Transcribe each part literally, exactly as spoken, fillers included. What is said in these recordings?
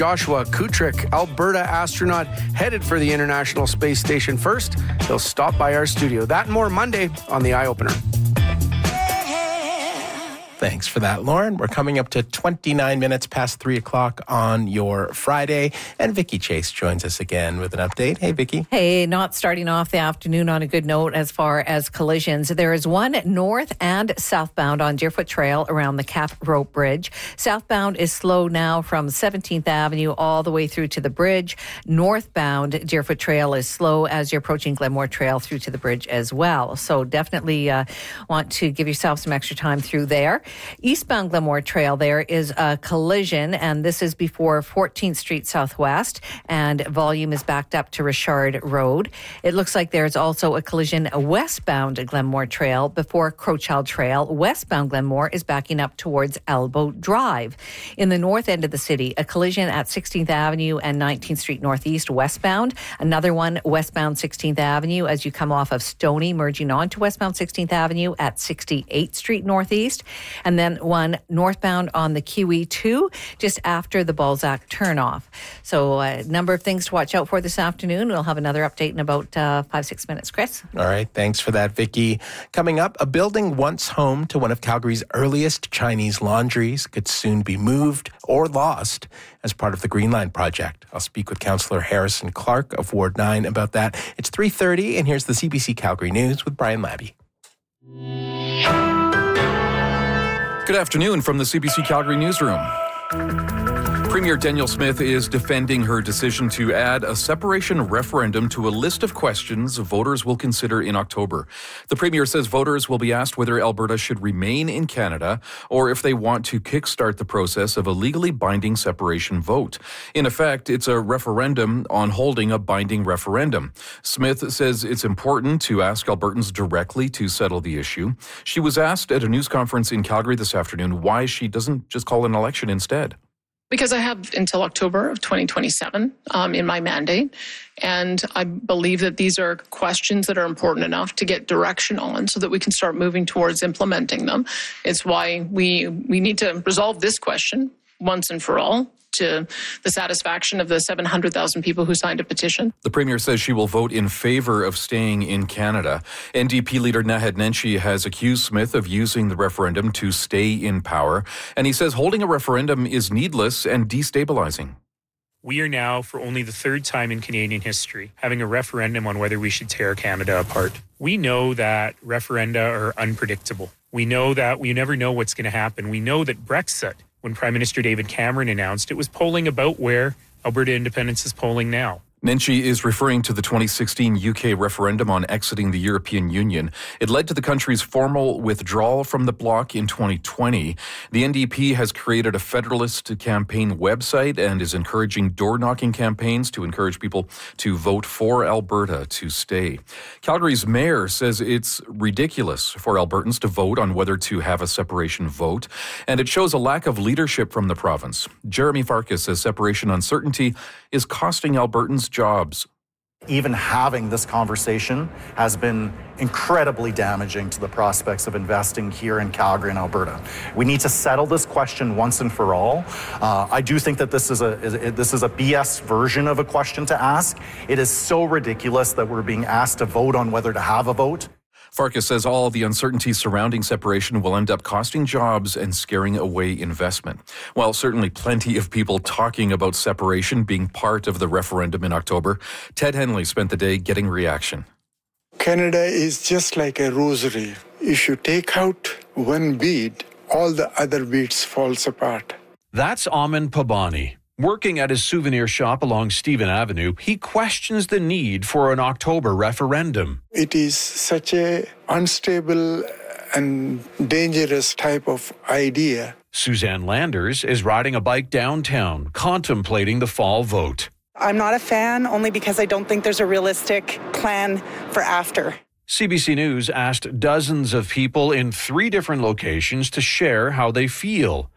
Joshua Kutrick, Alberta astronaut, headed for the International Space Station first. He'll stop by our studio. That and more Monday on The Eye Opener. Thanks for that, Lauren. We're coming up to twenty-nine minutes past three o'clock on your Friday. And Vicki Chase joins us again with an update. Hey, Vicki. Hey, not starting off the afternoon on a good note as far as collisions. There is one north and southbound on Deerfoot Trail around the Cap Rope Bridge. Southbound is slow now from seventeenth Avenue all the way through to the bridge. Northbound Deerfoot Trail is slow as you're approaching Glenmore Trail through to the bridge as well. So definitely uh, want to give yourself some extra time through there. Eastbound Glenmore Trail, there is a collision, and this is before fourteenth Street Southwest, and volume is backed up to Richard Road. It looks like there's also a collision westbound Glenmore Trail before Crowchild Trail. Westbound Glenmore is backing up towards Elbow Drive. In the north end of the city, a collision at sixteenth Avenue and nineteenth Street Northeast westbound. Another one westbound sixteenth Avenue as you come off of Stony, merging on to westbound sixteenth Avenue at sixty-eighth Street Northeast. And then one northbound on the Q E two, just after the Balzac turnoff. So a number of things to watch out for this afternoon. We'll have another update in about uh, five, six minutes. Chris? All right. Thanks for that, Vicki. Coming up, a building once home to one of Calgary's earliest Chinese laundries could soon be moved or lost as part of the Green Line project. I'll speak with Councillor Harrison Clark of Ward nine about that. It's three thirty, and here's the C B C Calgary News with Brian Labby. Good afternoon from the C B C Calgary Newsroom. Premier Danielle Smith is defending her decision to add a separation referendum to a list of questions voters will consider in October. The Premier says voters will be asked whether Alberta should remain in Canada or if they want to kickstart the process of a legally binding separation vote. In effect, it's a referendum on holding a binding referendum. Smith says it's important to ask Albertans directly to settle the issue. She was asked at a news conference in Calgary this afternoon why she doesn't just call an election instead. Because I have until October of twenty twenty-seven um, in my mandate. And I believe that these are questions that are important enough to get direction on so that we can start moving towards implementing them. It's why we we need to resolve this question once and for all to the satisfaction of the seven hundred thousand people who signed a petition. The Premier says she will vote in favour of staying in Canada. N D P leader Naheed Nenshi has accused Smith of using the referendum to stay in power, and he says holding a referendum is needless and destabilizing. We are now, for only the third time in Canadian history, having a referendum on whether we should tear Canada apart. We know that referenda are unpredictable. We know that we never know what's going to happen. We know that Brexit, when Prime Minister David Cameron announced, it was polling about where Alberta independence is polling now. Nenshi is referring to the twenty sixteen U K referendum on exiting the European Union. It led to the country's formal withdrawal from the bloc in twenty twenty. The N D P has created a Federalist campaign website and is encouraging door-knocking campaigns to encourage people to vote for Alberta to stay. Calgary's mayor says it's ridiculous for Albertans to vote on whether to have a separation vote, and it shows a lack of leadership from the province. Jeremy Farkas says separation uncertainty is costing Albertans jobs. Even having this conversation has been incredibly damaging to the prospects of investing here in Calgary and Alberta. We need to settle this question once and for all. Uh, I do think that this is a is, this is a B S version of a question to ask. It is so ridiculous that we're being asked to vote on whether to have a vote. Farkas says all the uncertainty surrounding separation will end up costing jobs and scaring away investment. While certainly plenty of people talking about separation being part of the referendum in October, Ted Henley spent the day getting reaction. Canada is just like a rosary. If you take out one bead, all the other beads falls apart. That's Amin Pabani. Working at his souvenir shop along Stephen Avenue, he questions the need for an October referendum. It is such a unstable and dangerous type of idea. Suzanne Landers is riding a bike downtown, contemplating the fall vote. I'm not a fan, only because I don't think there's a realistic plan for after. C B C News asked dozens of people in three different locations to share how they feel.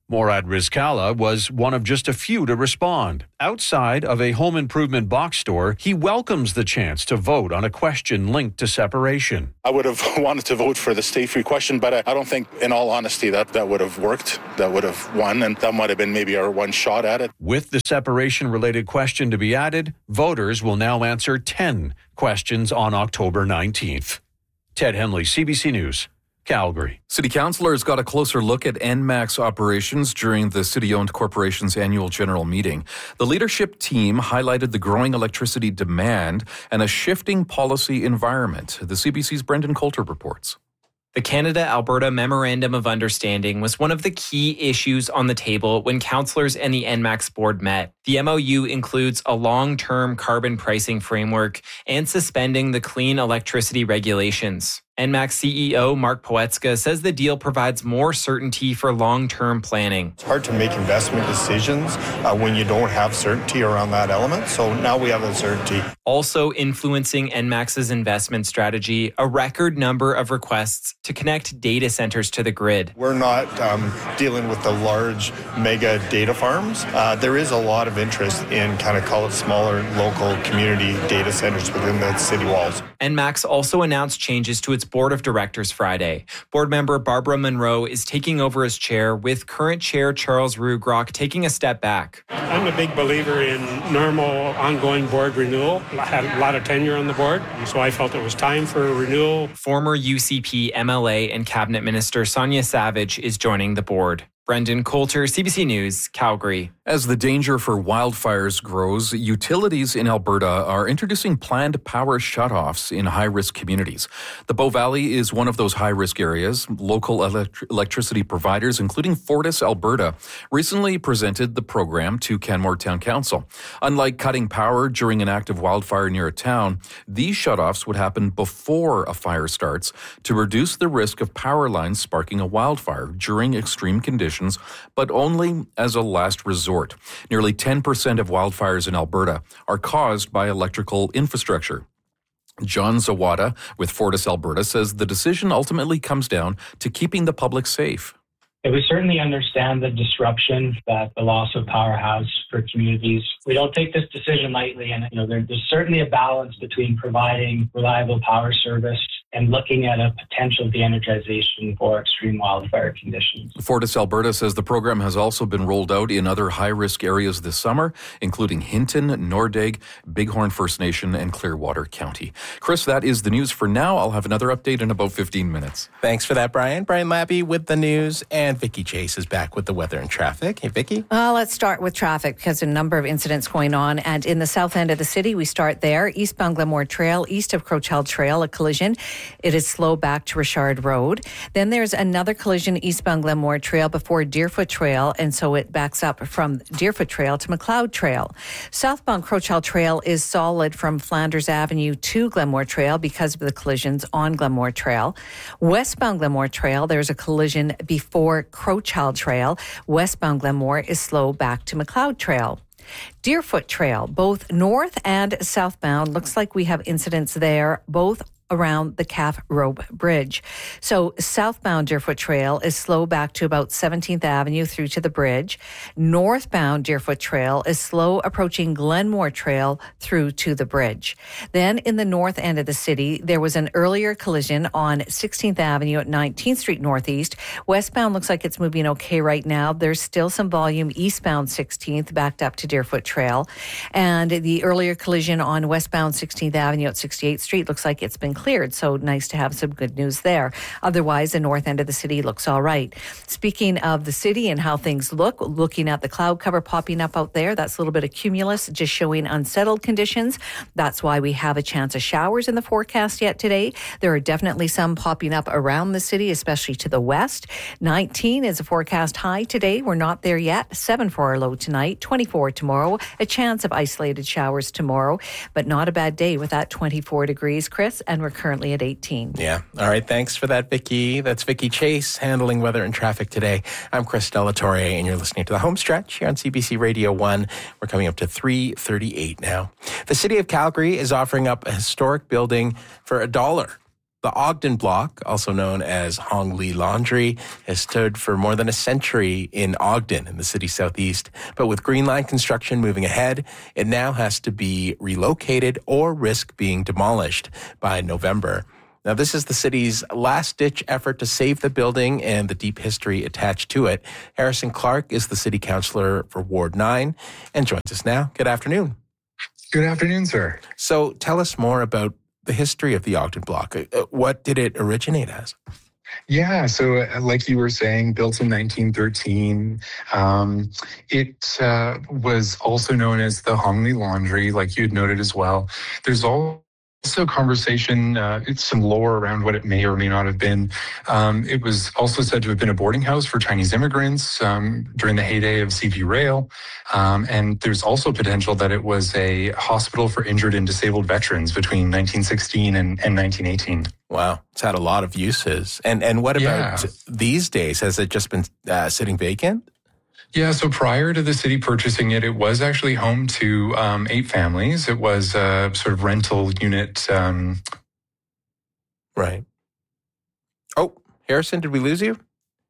Morad Rizkala was one of just a few to respond. Outside of a home improvement box store, he welcomes the chance to vote on a question linked to separation. I would have wanted to vote for the stay-free question, but I, I don't think, in all honesty, that that would have worked. That would have won, and that might have been maybe our one shot at it. With the separation-related question to be added, voters will now answer ten questions on October nineteenth. Ted Henley, C B C News, Calgary. City councillors got a closer look at N MAX operations during the city-owned corporation's annual general meeting. The leadership team highlighted the growing electricity demand and a shifting policy environment. The C B C's Brendan Coulter reports. The Canada-Alberta Memorandum of Understanding was one of the key issues on the table when councillors and the N MAX board met. The M O U includes a long-term carbon pricing framework and suspending the clean electricity regulations. N MAX C E O Mark Poetska says the deal provides more certainty for long-term planning. It's hard to make investment decisions uh, when you don't have certainty around that element, so now we have that certainty. Also influencing N MAX's investment strategy, a record number of requests to connect data centers to the grid. We're not um, dealing with the large mega data farms. Uh, there is a lot of interest in kind of call it smaller local community data centers within the city walls. N MAX also announced changes to its board of directors Friday. Board member Barbara Monroe is taking over as chair, with current chair Charles Rugrock taking a step back. I'm a big believer in normal, ongoing board renewal. I had a lot of tenure on the board, so I felt it was time for a renewal. Former U C P M L A and Cabinet Minister Sonia Savage is joining the board. Brendan Coulter, C B C News, Calgary. As the danger for wildfires grows, utilities in Alberta are introducing planned power shutoffs in high-risk communities. The Bow Valley is one of those high-risk areas. Local elect- electricity providers, including Fortis Alberta, recently presented the program to Canmore Town Council. Unlike cutting power during an active wildfire near a town, these shutoffs would happen before a fire starts to reduce the risk of power lines sparking a wildfire during extreme conditions, but only as a last resort. Nearly ten percent of wildfires in Alberta are caused by electrical infrastructure. John Zawada with Fortis Alberta says the decision ultimately comes down to keeping the public safe. We certainly understand the disruption that the loss of power has for communities. We don't take this decision lightly, and you know, there, there's certainly a balance between providing reliable power service and looking at a potential de-energization for extreme wildfire conditions. Fortis Alberta says the program has also been rolled out in other high-risk areas this summer, including Hinton, Nordegg, Bighorn First Nation, and Clearwater County. Chris, that is the news for now. I'll have another update in about fifteen minutes. Thanks for that, Brian. Brian Labby with the news, and Vicky Chase is back with the weather and traffic. Hey, Vicky. Uh, let's start with traffic because a number of incidents going on. And in the south end of the city, we start there. Eastbound Glenmore Trail, east of Crowchild Trail, a collision. It is slow back to Richard Road. Then there's another collision eastbound Glenmore Trail before Deerfoot Trail, and so it backs up from Deerfoot Trail to McLeod Trail. Southbound Crowchild Trail is solid from Flanders Avenue to Glenmore Trail because of the collisions on Glenmore Trail. Westbound Glenmore Trail, there's a collision before Crowchild Trail. Westbound Glenmore is slow back to McLeod Trail. Deerfoot Trail, both north and southbound, looks like we have incidents there, both around the Calf Rope Bridge. So southbound Deerfoot Trail is slow back to about seventeenth Avenue through to the bridge. Northbound Deerfoot Trail is slow approaching Glenmore Trail through to the bridge. Then in the north end of the city, there was an earlier collision on sixteenth Avenue at nineteenth Street Northeast. Westbound looks like it's moving okay right now. There's still some volume eastbound sixteenth backed up to Deerfoot Trail. And the earlier collision on westbound sixteenth Avenue at sixty-eighth Street looks like it's been cleared, so nice to have some good news there. Otherwise, the north end of the city looks all right. Speaking of the city and how things look, looking at the cloud cover popping up out there, that's a little bit of cumulus, just showing unsettled conditions. That's why we have a chance of showers in the forecast yet today. There are definitely some popping up around the city, especially to the west. nineteen is a forecast high today. We're not there yet. seven for our low tonight, twenty-four tomorrow. A chance of isolated showers tomorrow, but not a bad day with that twenty-four degrees, Chris, and we're currently at eighteen. Yeah. All right. Thanks for that, Vicky. That's Vicky Chase handling weather and traffic today. I'm Chris Delatorre, and you're listening to The Home Stretch here on C B C Radio one. We're coming up to three thirty-eight now. The city of Calgary is offering up a historic building for a dollar. The Ogden Block, also known as Hong Li Laundry, has stood for more than a century in Ogden in the city's southeast. But with Green Line construction moving ahead, it now has to be relocated or risk being demolished by November. Now, this is the city's last-ditch effort to save the building and the deep history attached to it. Harrison Clark is the city councillor for Ward nine and joins us now. Good afternoon. Good afternoon, sir. So tell us more about the history of the Ogden Block. What did it originate as? Yeah, so uh, like you were saying, built in nineteen thirteen. Um, it uh, was also known as the Hong Li Laundry, like you had noted as well. There's all Also, conversation, uh, it's some lore around what it may or may not have been. Um, it was also said to have been a boarding house for Chinese immigrants um, during the heyday of C P Rail. Um, and there's also potential that it was a hospital for injured and disabled veterans between nineteen sixteen and, and nineteen eighteen. Wow, it's had a lot of uses. And and what about yeah. these days? Has it just been uh, sitting vacant? Yeah, so prior to the city purchasing it, it was actually home to um, eight families. It was a sort of rental unit. Um... Right. Oh, Harrison, did we lose you?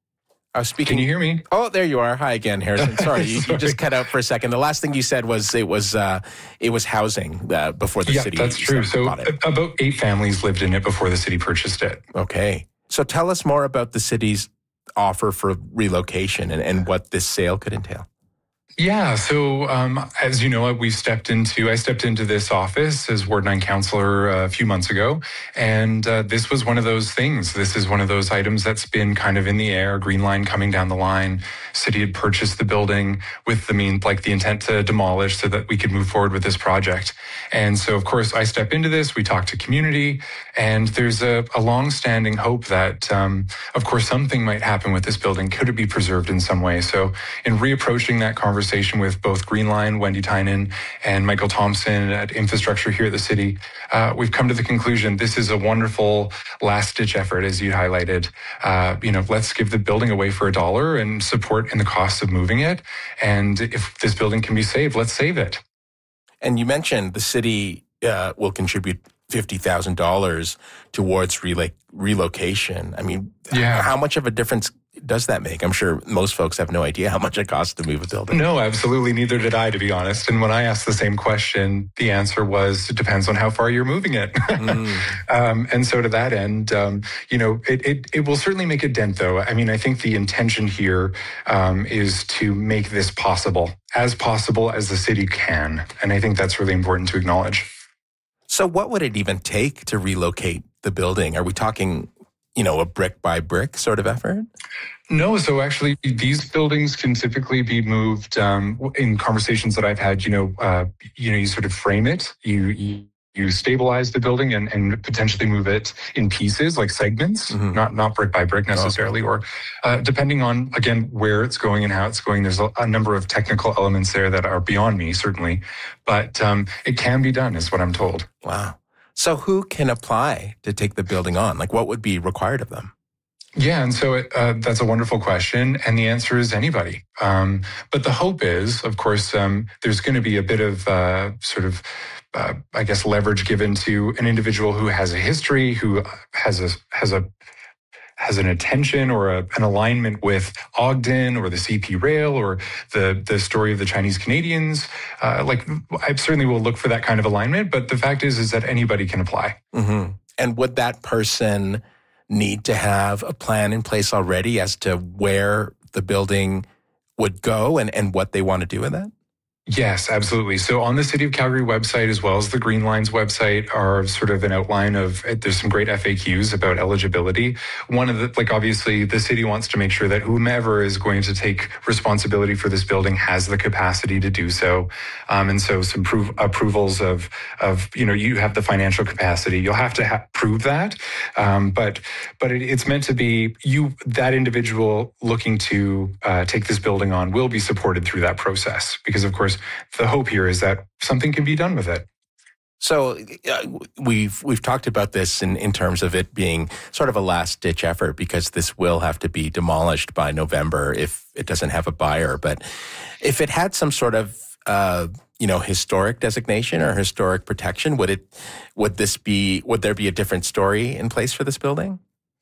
I was speaking. Can you hear me? Oh, there you are. Hi again, Harrison. Sorry, you, Sorry. you just cut out for a second. The last thing you said was it was uh, it was housing uh, before the yeah, city. Yeah, that's true. So it. about eight families lived in it before the city purchased it. Okay. So tell us more about the city's offer for relocation and, and what this sale could entail. Yeah, so um, as you know, we stepped into, I stepped into this office as Ward nine councillor a few months ago, and uh, this was one of those things. This is one of those items that's been kind of in the air, Green Line coming down the line. City had purchased the building with the mean, like the intent to demolish so that we could move forward with this project. And so, of course, I step into this, we talk to community, and there's a, a long-standing hope that, um, of course, something might happen with this building. Could it be preserved in some way? So in reapproaching that conversation, with both Green Line, Wendy Tynan, and Michael Thompson at Infrastructure here at the city, uh, we've come to the conclusion this is a wonderful last-ditch effort, as you highlighted. Uh, you know, let's give the building away for a dollar and support in the cost of moving it. And if this building can be saved, let's save it. And you mentioned the city uh, will contribute fifty thousand dollars towards relo- relocation. I mean, yeah. how much of a difference does that make? I'm sure most folks have no idea how much it costs to move a building. No, absolutely. Neither did I, to be honest. And when I asked the same question, the answer was, it depends on how far you're moving it. Mm. um, and so to that end, um, you know, it, it, it will certainly make a dent, though. I mean, I think the intention here um, is to make this possible, as possible as the city can. And I think that's really important to acknowledge. So what would it even take to relocate the building? Are we talking, you know, a brick by brick sort of effort? No, so actually these buildings can typically be moved um, in conversations that I've had, you know, uh, you know, you sort of frame it, you, you you stabilize the building and, and potentially move it in pieces, like segments, mm-hmm. not not brick by brick necessarily, okay. or uh, depending on, again, where it's going and how it's going. There's a, a number of technical elements there that are beyond me, certainly, but um, it can be done, is what I'm told. Wow. So who can apply to take the building on? Like, what would be required of them? Yeah, and so it, uh, that's a wonderful question, and the answer is anybody. Um, but the hope is, of course, um, there's going to be a bit of uh, sort of, uh, I guess, leverage given to an individual who has a history, who has a has a has an attention or a, an alignment with Ogden or the C P Rail or the the story of the Chinese Canadians. Uh, like, I certainly will look for that kind of alignment. But the fact is, is that anybody can apply. Mm-hmm. And would that person need to have a plan in place already as to where the building would go and, and what they want to do with it? Yes, absolutely. So on the City of Calgary website, as well as the Green Line's website, are sort of an outline of, there's some great F A Qs about eligibility. One of the, like, obviously the city wants to make sure that whomever is going to take responsibility for this building has the capacity to do so. Um, and so some prov- approvals of, of, you know, you have the financial capacity. You'll have to ha- prove that. Um, but, but it, it's meant to be you, that individual looking to uh, take this building on will be supported through that process. Because of course, the hope here is that something can be done with it. So uh, we've we've talked about this in, in terms of it being sort of a last-ditch effort because this will have to be demolished by November if it doesn't have a buyer. But if it had some sort of uh, you know, historic designation or historic protection? Would it, would this be, would there be a different story in place for this building?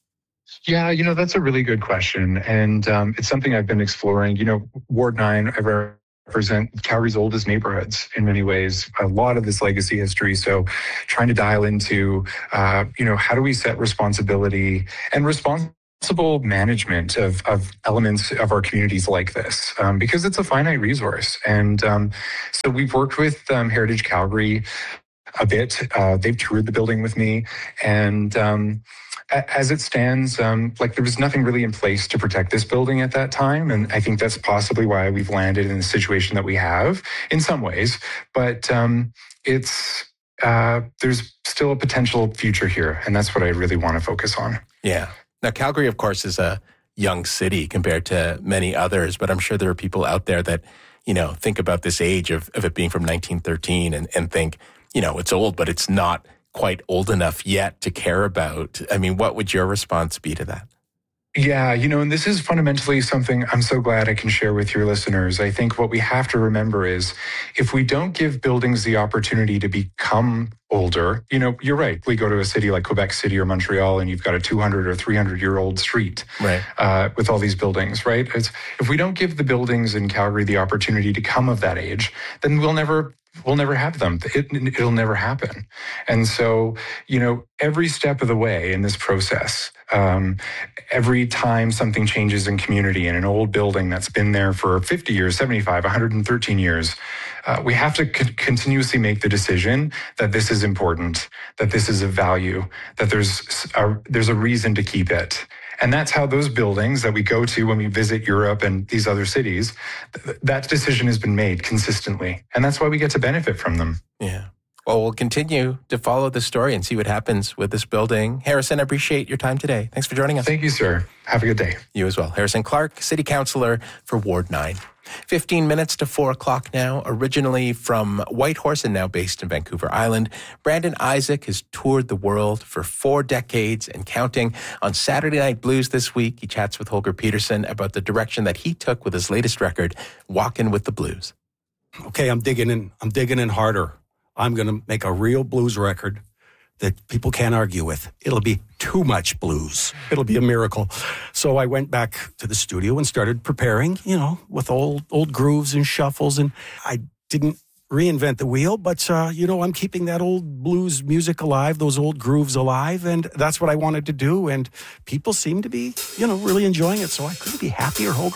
Yeah, you know, that's a really good question. And um, it's something I've been exploring. You know, Ward nine, I represent Calgary's oldest neighborhoods in many ways, a lot of this legacy history. So trying to dial into, uh, you know, how do we set responsibility and responsible management of, of elements of our communities like this, um, because it's a finite resource. And um, so we've worked with um, Heritage Calgary a bit. Uh, they've toured the building with me. And um, as it stands, um, like there was nothing really in place to protect this building at that time. And I think that's possibly why we've landed in the situation that we have in some ways. But um, it's uh, there's still a potential future here. And that's what I really want to focus on. Yeah. Now, Calgary, of course, is a young city compared to many others. But I'm sure there are people out there that, you know, think about this age of, of it being from nineteen thirteen and, and think, you know, it's old, but it's not quite old enough yet to care about. I mean, what would your response be to that? Yeah, you know, and this is fundamentally something I'm so glad I can share with your listeners. I think what we have to remember is if we don't give buildings the opportunity to become older, you know, you're right. We go to a city like Quebec City or Montreal and you've got a two hundred or three hundred year old street right. uh, with all these buildings, right? It's, if we don't give the buildings in Calgary the opportunity to come of that age, then we'll never We'll never have them. It, it'll never happen. And so, you know, every step of the way in this process, um, every time something changes in community in an old building that's been there for fifty years, seventy-five, one hundred thirteen years, uh, we have to c- continuously make the decision that this is important, that this is of value, that there's a, there's a reason to keep it. And that's how those buildings that we go to when we visit Europe and these other cities, th- that decision has been made consistently. And that's why we get to benefit from them. Yeah. Well, we'll continue to follow the story and see what happens with this building. Harrison, I appreciate your time today. Thanks for joining us. Thank you, sir. Have a good day. You as well. Harrison Clark, City Councillor for Ward nine. fifteen minutes to four o'clock now. Originally from Whitehorse and now based in Vancouver Island, Brandon Isaac has toured the world for four decades and counting. On Saturday Night Blues this week, he chats with Holger Peterson about the direction that he took with his latest record, Walkin' with the Blues. Okay, I'm digging in. I'm digging in harder. I'm going to make a real blues record that people can't argue with. It'll be too much blues. It'll be a miracle. So I went back to the studio and started preparing, you know, with old old grooves and shuffles. And I didn't reinvent the wheel, but, uh, you know, I'm keeping that old blues music alive, those old grooves alive. And that's what I wanted to do. And people seem to be, you know, really enjoying it. So I couldn't be happier, Holger.